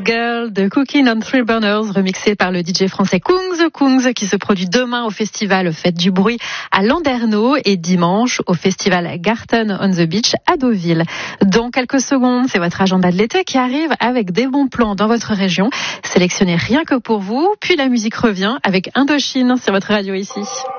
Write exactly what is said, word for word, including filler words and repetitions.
Girl de Cooking on Three Burners, remixé par le D J français Kungs. Kungs qui se produit demain au festival Fête du Bruit à Landerneau et dimanche au festival Garten on the Beach à Deauville. Dans quelques secondes, c'est votre agenda de l'été qui arrive avec des bons plans dans votre région, sélectionnés rien que pour vous. Puis la musique revient avec Indochine sur votre radio ici.